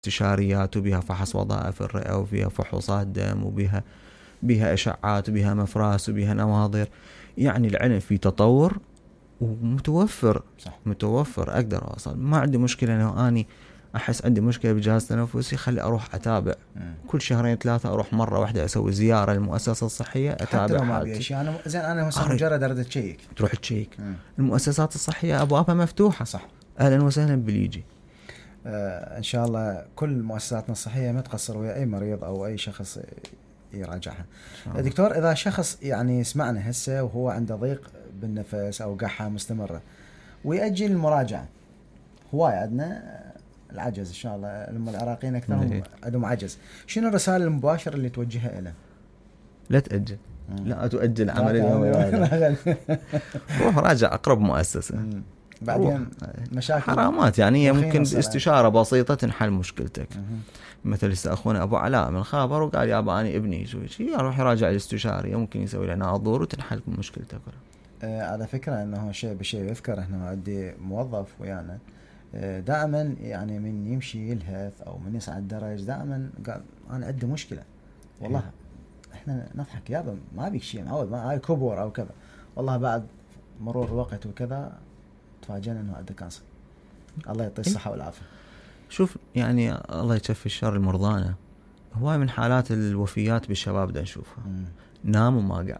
استشاريات وبها فحص وظائف الرئة وبها فحوصات دم وبها أشعات وبها مفراس وبها نواظر. يعني العلم في تطور ومتوفر. صح. متوفر، أقدر أوصل. ما عندي مشكلة أنه أني أحس عندي مشكلة بجهاز تنفسي، خلي أروح أتابع كل 2-3 أروح مرة واحدة أسوي زيارة للمؤسسة الصحية أتابع حتى لو ما حالتي. بيشي أنا زين أنا مثلا مجرد أريد أتشيك. تروح تشيك. المؤسسات الصحية أبوابها مفتوحة. صح. أهلا وسهلا باليجي. إن شاء الله كل مؤسساتنا الصحية ما تقصر ويا أي مريض أو أي شخص يراجعها. دكتور، إذا شخص يعني يسمعنا هسه وهو عنده ضيق بالنفس أو قحة مستمرة ويأجل المراجعة، هواي عندنا العجز إن شاء الله، لما العراقيين أكثرهم عندهم عجز، شنو الرسالة المباشرة اللي توجهها له؟ لا تأجل. لا تؤجل عمل اليوم. روح راجع أقرب مؤسسة. بعدين مشاكل حرامات يعني هي ممكن باستشارة بسيطة تنحل مشكلتك. مثل أخونا أبو علاء من خابر وقال يا أبا أنا ابني يسوي شيء، أروح يراجع الاستشاري ممكن يسوي لنا عضور وتنحل مشكلتك. على فكرة أنه شيء بشيء يذكر، إحنا عندي موظف ويانا دائما يعني من يمشي يلهث أو من يصعد درج دائما قال أنا عندي مشكلة. والله إحنا نضحك يابا ما بيك شيء معود، ما هاي كبر أو كذا. والله بعد مرور الوقت وكذا تفاجئنا إنه عنده كانسر. الله يعطيه الصحة والعافية. شوف يعني الله يكفي الشر المرضانا. هواي من حالات الوفيات بالشباب دا نشوفها. نام وما قاعد.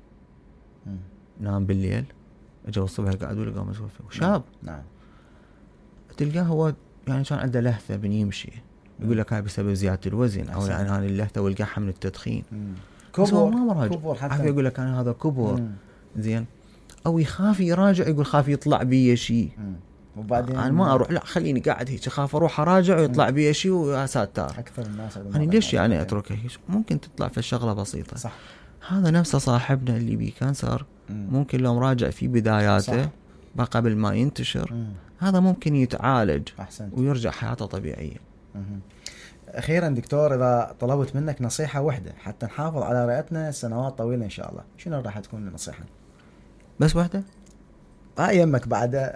نام بالليل اجوا الصبح قاعدوا لقوا متوفي وشاب. نعم. تلقاه هو يعني كان عنده لهثة بنيمشي، يقول لك هاي بسبب زيادة الوزن أو يعني هذه اللهثة والقحة من التدخين. كبر حتى يقول لك أنا هذا كبر. زين. أو يخاف يراجع، يقول خاف يطلع بي شيء. وبعدين أنا ما أروح، لا خليني قاعد هيك، خاف أروح أراجع ويطلع بي شيء ويا ساتر. أكثر الناس يعني ليش يعني أتركه؟ ممكن تطلع في الشغلة بسيطة. صح. هذا نفسه صاحبنا اللي بيه كانسر، ممكن لو مراجع في بداياته بقى قبل ما ينتشر هذا ممكن يتعالج. أحسنت. ويرجع حياته طبيعية. أخيرا دكتور، إذا طلبت منك نصيحة واحدة حتى نحافظ على رئتنا سنوات طويلة إن شاء الله، شنو راح تكون النصيحة؟ بس واحدة؟ يمك بعد.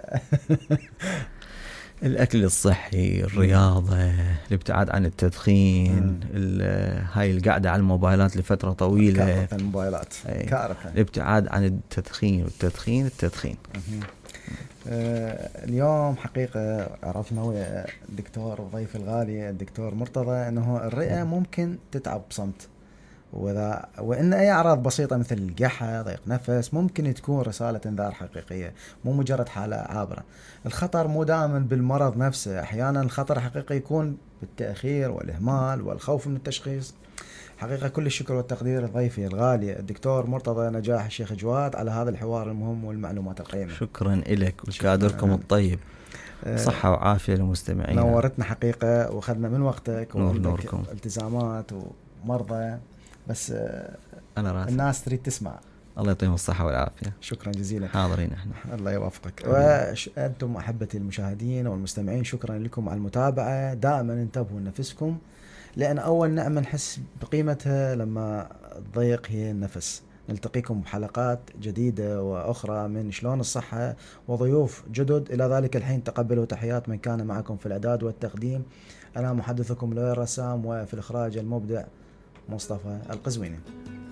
الأكل الصحي، الرياضة، الابتعاد عن التدخين، هاي القعدة على الموبايلات لفترة طويلة. كارثة الموبايلات، كارثة. الابتعاد عن التدخين والتدخين. اليوم حقيقة عرفنا ويا الدكتور ضيف الغالي الدكتور مرتضى أنه الرئة ممكن تتعب بصمت، وإن أي أعراض بسيطة مثل القحة ضيق نفس ممكن تكون رسالة انذار حقيقية، مو مجرد حالة عابرة. الخطر مو دائما بالمرض نفسه، أحيانا الخطر حقيقي يكون بالتأخير والإهمال والخوف من التشخيص. حقيقة كل الشكر والتقدير ضيفي الغالي الدكتور مرتضى نجاح الشيخ جواد على هذا الحوار المهم والمعلومات القيمة. شكرا لك وكادركم الطيب. صحة وعافية للمستمعين. نورتنا حقيقة وأخذنا من وقتك نوركم. التزامات ومرضى، بس أنا راسي. الناس تريد تسمع. الله يعطيهم الصحة والعافية. شكرا جزيلا. حاضرين احنا. الله يوفقك. وأنتم أحبتي المشاهدين والمستمعين شكرا لكم على المتابعة. دائما انتبهوا لنفسكم، لأن أول نعمة نحس بقيمتها لما الضيق هي النفس. نلتقيكم بحلقات جديدة وأخرى من شلون الصحة وضيوف جدد. إلى ذلك الحين تقبلوا تحيات من كان معكم في الإعداد والتقديم. أنا محدثكم لوير رسام، وفي الإخراج المبدع مصطفى القزويني.